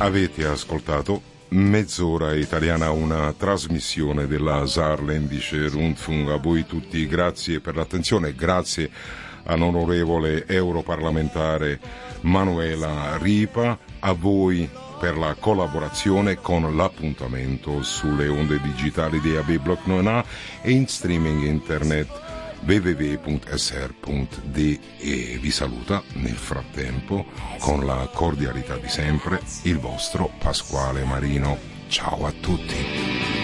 Avete ascoltato Mezz'ora Italiana, una trasmissione della Saarländische Rundfunk. A voi tutti grazie per l'attenzione, grazie all'onorevole europarlamentare Manuela Ripa, a voi per la collaborazione con l'appuntamento sulle onde digitali di AB Block 9A e in streaming internet www.sr.de. Vi saluta nel frattempo con la cordialità di sempre il vostro Pasquale Marino. Ciao a tutti.